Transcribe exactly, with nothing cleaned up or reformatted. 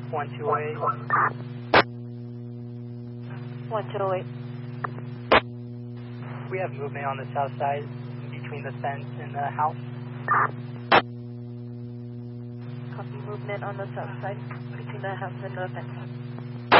one two oh eight. one two oh eight. We have movement on the south side between the fence and the house. Copy movement on the south side between the house and the fence.